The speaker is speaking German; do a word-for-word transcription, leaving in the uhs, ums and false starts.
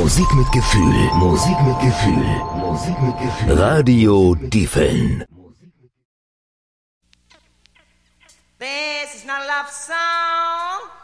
Musik mit Gefühl. Musik mit Gefühl. Musik mit Gefühl. Radio Diefeln. This is not a love song.